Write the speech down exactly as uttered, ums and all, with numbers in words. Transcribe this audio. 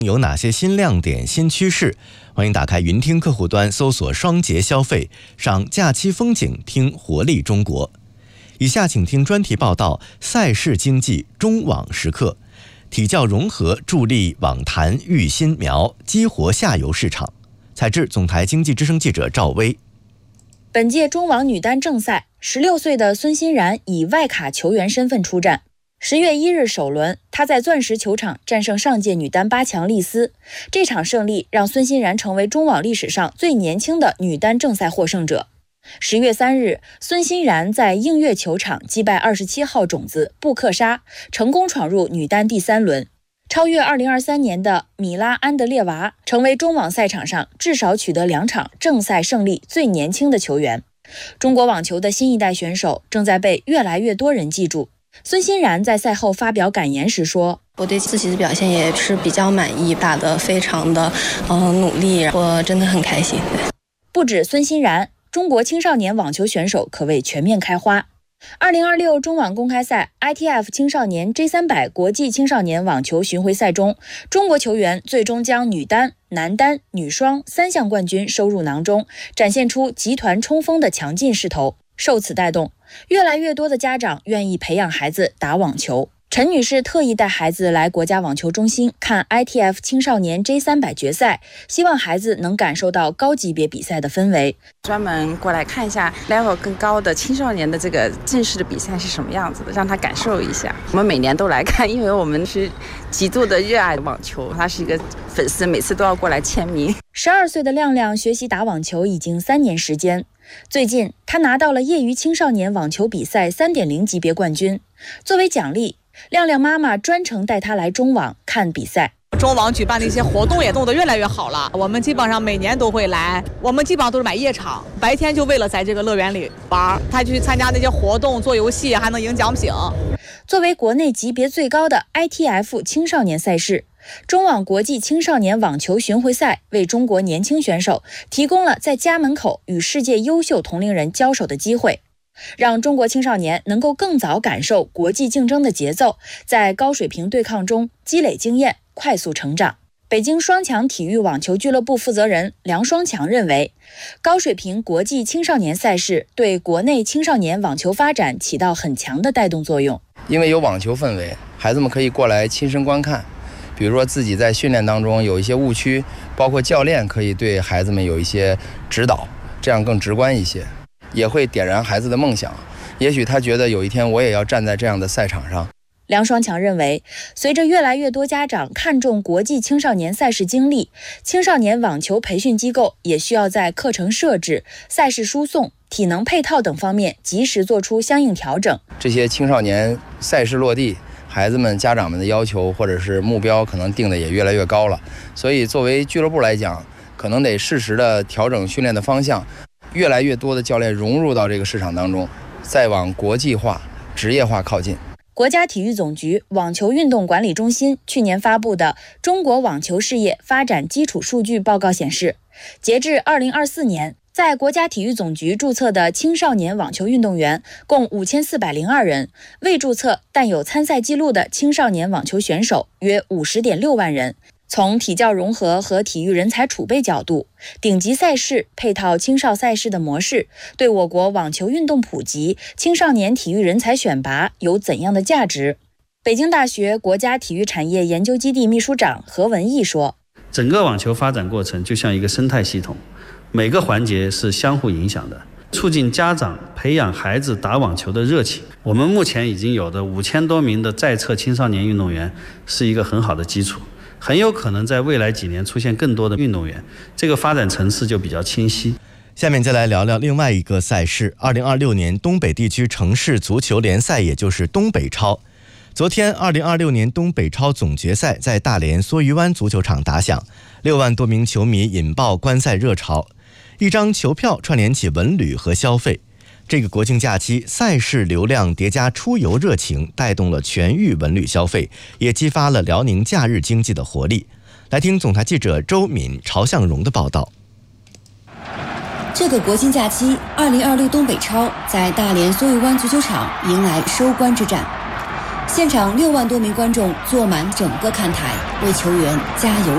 有哪些新亮点、新趋势？欢迎打开云听客户端，搜索双节消费，赏假期风景，听活力中国。以下请听专题报道：赛事经济中网时刻，体教融合助力网坛育新苗，激活下游市场。采制总台经济之声记者赵薇。 本届中网女单正赛，十六岁的孙欣然以外卡球员身份出战。十月一日首轮，她在钻石球场战胜上届女单八强丽丝。这场胜利让孙欣然成为中网历史上最年轻的女单正赛获胜者。十月三日，孙欣然在映月球场击败二十七号种子布克沙，成功闯入女单第三轮，超越二零二三年的米拉安德烈娃，成为中网赛场上至少取得两场正赛胜利最年轻的球员。中国网球的新一代选手正在被越来越多人记住。孙欣然在赛后发表感言时说：“ 我对自己的表现也是比较满意，打得非常的呃努力，我真的很开心。” 不止孙欣然，中国青少年网球选手可谓全面开花。二零二六中网公开赛 I T F 青少年 J 三百 国际青少年网球巡回赛中，中国球员最终将女单、男单、女双三项冠军收入囊中，展现出集团冲锋的强劲势头。受此带动，越来越多的家长愿意培养孩子打网球。陈女士特意带孩子来国家网球中心看 I T F 青少年 J 三百 决赛，希望孩子能感受到高级别比赛的氛围。 专门过来看一下 level 更高的青少年的这个正式的比赛是什么样子的，让他感受一下。我们每年都来看，因为我们是极度的热爱网球，他是一个粉丝，每次都要过来签名。 十二岁的亮亮学习打网球已经三年时间，最近他拿到了业余青少年网球比赛 三点零 级别冠军。作为奖励，亮亮妈妈专程带他来中网看比赛。 中网举办的一些活动也弄得越来越好了，我们基本上每年都会来，我们基本上都是买夜场，白天就为了在这个乐园里玩，他去参加那些活动做游戏还能赢奖品。 作为国内级别最高的 I T F 青少年赛事，中网国际青少年网球巡回赛为中国年轻选手提供了在家门口与世界优秀同龄人交手的机会，让中国青少年能够更早感受国际竞争的节奏，在高水平对抗中积累经验，快速成长。北京双强体育网球俱乐部负责人梁双强认为，高水平国际青少年赛事对国内青少年网球发展起到很强的带动作用。 因为有网球氛围，孩子们可以过来亲身观看，比如说自己在训练当中有一些误区，包括教练可以对孩子们有一些指导，这样更直观一些，也会点燃孩子的梦想。也许他觉得有一天我也要站在这样的赛场上。 梁双强认为，随着越来越多家长看重国际青少年赛事经历，青少年网球培训机构也需要在课程设置、赛事输送、体能配套等方面及时做出相应调整。 这些青少年赛事落地，孩子们家长们的要求或者是目标可能定的也越来越高了，所以作为俱乐部来讲，可能得适时的调整训练的方向，越来越多的教练融入到这个市场当中，再往国际化、职业化靠近。 国家体育总局网球运动管理中心去年发布的《中国网球事业发展基础数据报告》显示，截至二零二四年，在国家体育总局注册的青少年网球运动员共五千四百零二人，未注册但有参赛记录的青少年网球选手约五十点六万人。从体教融合和体育人才储备角度，顶级赛事配套青少赛事的模式，对我国网球运动普及、青少年体育人才选拔有怎样的价值？北京大学国家体育产业研究基地秘书长何文义说：“ 整个网球发展过程就像一个生态系统，每个环节是相互影响的，促进家长培养孩子打网球的热情。我们目前已经有的五千多名的在册青少年运动员是一个很好的基础。”很有可能在未来几年出现更多的运动员，这个发展层次就比较清晰。 下面再来聊聊另外一个赛事，二零二六年东北地区城市足球联赛，也就是东北超。昨天二零二六年东北超总决赛在大连梭鱼湾足球场打响，六万多名球迷引爆观赛热潮，一张球票串联起文旅和消费。这个国庆假期，赛事流量叠加出游热情，带动了全域文旅消费，也激发了辽宁假日经济的活力。来听总台记者周敏、曹向荣的报道。 这个国庆假期，二零二六东北超在大连梭鱼湾足球场迎来收官之战，现场六万多名观众坐满整个看台，为球员加油